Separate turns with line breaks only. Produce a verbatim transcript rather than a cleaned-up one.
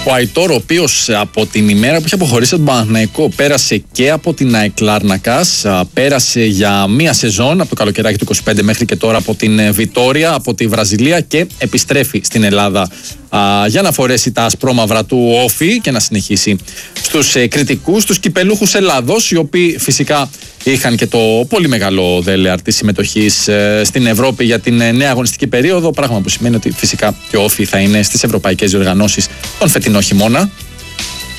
Ο Αϊτόρ, ο οποίος από την ημέρα που είχε αποχωρήσει από τον Παναθηναϊκό πέρασε και από την ΑΕΚ Λάρνακας, πέρασε για μία σεζόν από το καλοκαιράκι του είκοσι πέντε μέχρι και τώρα από την Βιτόρια, από τη Βραζιλία και επιστρέφει στην Ελλάδα α, για να φορέσει τα ασπρόμαυρα του Όφη και να συνεχίσει στους ε, κριτικούς, τους κυπελούχους Ελλάδος, οι οποίοι φυσικά είχαν και το πολύ μεγάλο δέλεαρ της συμμετοχής ε, στην Ευρώπη για την ε, νέα αγωνιστική περίοδο, πράγμα που σημαίνει ότι φυσικά και ο Όφη θα είναι στις ευρωπαϊκές διοργανώσεις τον φετινό χειμώνα.